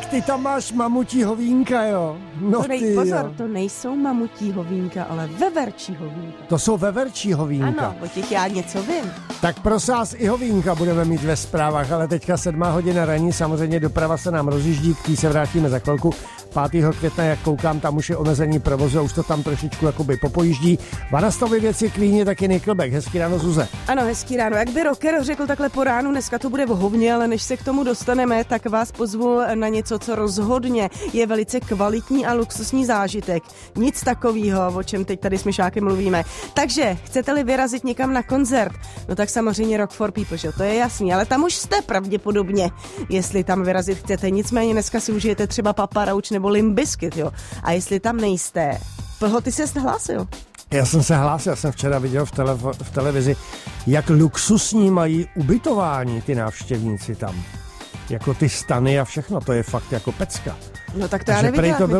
ty tam máš mamutí hovínka, jo. No pozor, to nejsou mamutí hovínka, ale veverčí hovínka. To jsou veverčí hovínka. Ano, o těch já něco vím. Tak prosím vás, i hovínka budeme mít ve zprávách, ale teďka 7:00 ranní, samozřejmě doprava se nám rozjíždí, k tý se vrátíme za chvilku. 5. května, jak koukám, tam už je omezení provozu a už to tam trošičku jakoby popojíždí. Vanastovy věci Klíně, taky Nickelback. Hezký ráno, Zuze. Ano, hezký ráno. Jak by rocker řekl takhle po ránu, dneska to bude v hovně, ale než se k tomu dostaneme, tak vás pozvu na něco, co rozhodně je velice kvalitní a luxusní zážitek. Nic takového, o čem teď tady s Myšákem mluvíme. Takže, chcete-li vyrazit někam na koncert, no tak samozřejmě Rock for People, že? To je jasný, ale tam už jste pravděpodobně, jestli tam vyrazit chcete. Nicméně dneska si užijete třeba Papa Roach nebo Limp Bizkit, jo. A jestli tam nejste, Plho, ty se hlásil. Já jsem se hlásil, jsem včera viděl v televizi, jak luxusní mají ubytování ty návštěvníci tam. Jako ty stany a všechno, to je fakt jako pecka. No tak to já neviděla, to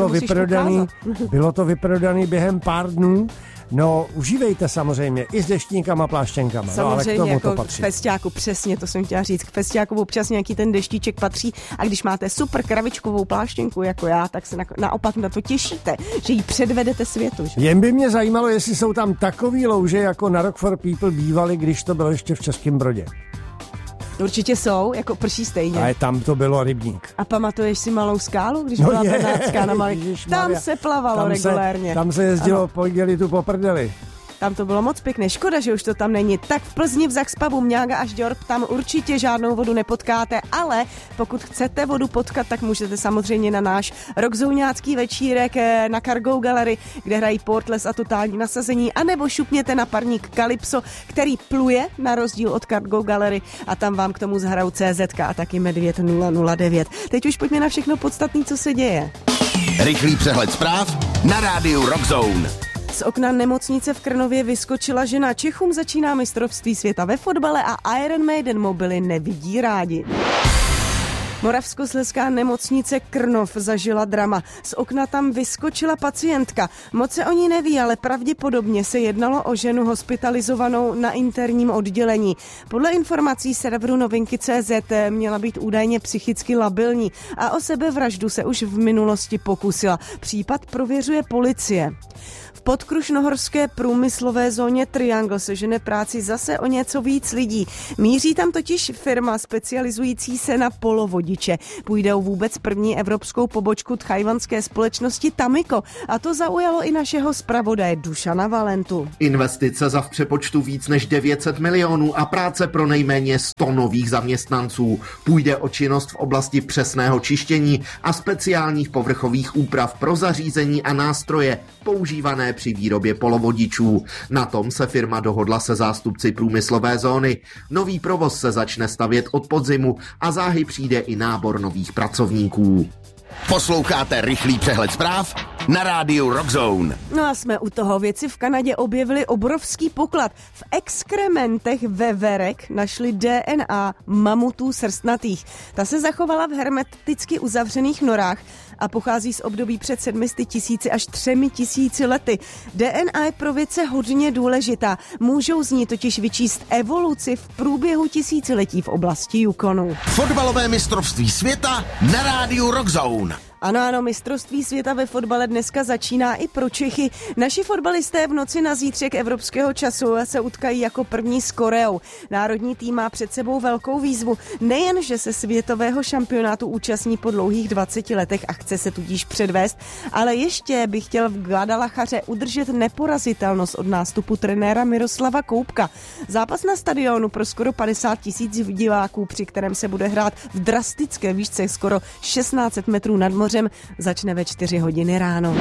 bylo to vyprodaný během pár dnů. No, užívejte samozřejmě, i s deštníkama, pláštěnkama. Samozřejmě, no, ale k tomu jako to patří. K festiáku, přesně, to jsem chtěla říct. K festiáku občas nějaký ten deštíček patří a když máte super kravičkovou pláštěnku jako já, tak se naopak na to těšíte, že ji předvedete světu. Že? Jen by mě zajímalo, jestli jsou tam takový louže, jako na Rock for People bývaly, když to bylo ještě v Českém Brodě. Určitě jsou, jako prší stejně. Ale tam to bylo rybník. A pamatuješ si Malou Skálu, když byla Benátská na Malý? Tam se plavalo regulérně. Tam se jezdilo po igelitu po prdeli. Tam to bylo moc pěkné, škoda, že už to tam není. Tak v Plzni v Zaxpavu, Mňága ažĎorb, tam určitě žádnou vodu nepotkáte, ale pokud chcete vodu potkat, tak můžete samozřejmě na náš rockzouňácký večírek na Cargo Gallery, kde hrají Portless a Totální nasazení, anebo šupněte na parník Calypso, který pluje na rozdíl od Cargo Gallery a tam vám k tomu zahrajou CZ a taky Medvěd 009. Teď už pojďme na všechno podstatné, co se děje. Rychlý přehled zpráv na rádiu Rockzone. Z okna nemocnice v Krnově vyskočila žena. Čechům začíná mistrovství světa ve fotbale a Iron Maiden mobily nevidí rádi. Moravskoslezská nemocnice Krnov zažila drama. Z okna tam vyskočila pacientka. Moc se o ní neví, ale pravděpodobně se jednalo o ženu hospitalizovanou na interním oddělení. Podle informací serveru Novinky.cz měla být údajně psychicky labilní a o sebevraždu se už v minulosti pokusila. Případ prověřuje policie. V podkrušnohorské průmyslové zóně Triangle se žene práci zase o něco víc lidí. Míří tam totiž firma specializující se na polovodiče. Půjde o vůbec první evropskou pobočku tchajwanské společnosti Tamiko. A to zaujalo i našeho zpravodaje Dušana Valentu. Investice za v přepočtu víc než 900 milionů a práce pro nejméně 100 nových zaměstnanců. Půjde o činnost v oblasti přesného čištění a speciálních povrchových úprav pro zařízení a nástroje používané při výrobě polovodičů. Na tom se firma dohodla se zástupci průmyslové zóny. Nový provoz se začne stavět od podzimu a záhy přijde i nábor nových pracovníků. Posloucháte rychlý přehled zpráv na rádiu Rockzone. No a jsme u toho. Vědci v Kanadě objevili obrovský poklad. V exkrementech veverek našli DNA mamutů srstnatých. Ta se zachovala v hermeticky uzavřených norách a pochází z období před 700 tisíci až 3 tisíci lety. DNA je pro vědce hodně důležitá. Můžou z ní totiž vyčíst evoluci v průběhu tisíciletí v oblasti Yukonu. Fotbalové mistrovství světa na rádiu Rockzone. Ano, mistrovství světa ve fotbale dneska začíná i pro Čechy. Naši fotbalisté v noci na zítřek evropského času se utkají jako první s Koreou. Národní tým má před sebou velkou výzvu. Nejen, že se světového šampionátu účastní po dlouhých 20 letech a chce se tudíž předvést, ale ještě by chtěl v Guadalajaře udržet neporazitelnost od nástupu trenéra Miroslava Koupka. Zápas na stadionu pro skoro 50 tisíc diváků, při kterém se bude hrát v drastické výšce skoro 1600 metrů nad mořem, začne ve 4 hodiny ráno.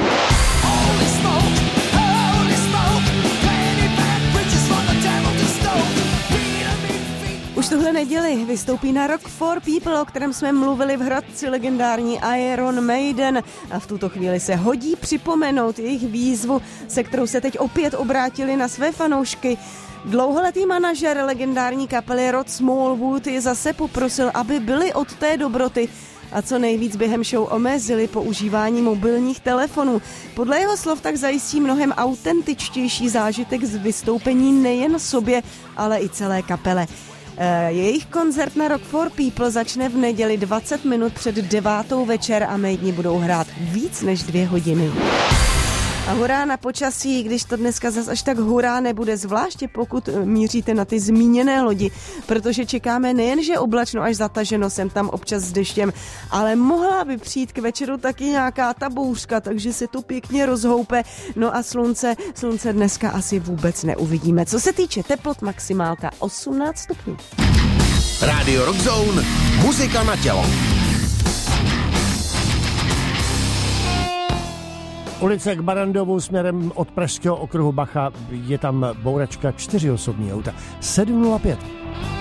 Už tuhle neděli vystoupí na Rock for People, o kterém jsme mluvili v Hradci, legendární Iron Maiden. A v tuto chvíli se hodí připomenout jejich výzvu, se kterou se teď opět obrátili na své fanoušky. Dlouholetý manažer legendární kapely Rod Smallwood je zase poprosil, aby byli od té dobroty a co nejvíc během show omezili používání mobilních telefonů. Podle jeho slov tak zajistí mnohem autentičtější zážitek z vystoupení nejen sobě, ale i celé kapele. Jejich koncert na Rock for People začne v neděli 20 minut před 9. večer a Maideni budou hrát víc než 2 hodiny. A hurá na počasí, když to dneska zas až tak hurá nebude, zvláště pokud míříte na ty zmíněné lodi, protože čekáme nejenže oblačno až zataženo sem tam občas s deštěm, ale mohla by přijít k večeru taky nějaká ta bouřka, takže se to pěkně rozhoupe. No a slunce dneska asi vůbec neuvidíme. Co se týče teplot, maximálka 18 stupňů. Rádio Rock Zone, muzika na tělo. Ulice k Barandovu směrem od Pražského okruhu Bacha, je tam bouračka 4 osobní auta. 7:05.